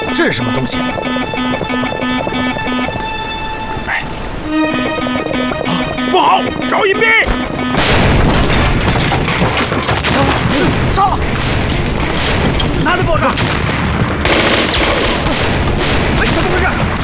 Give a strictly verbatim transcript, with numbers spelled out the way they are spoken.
这是什么东西？哎，啊，不好，找隐蔽！杀！哪里爆炸？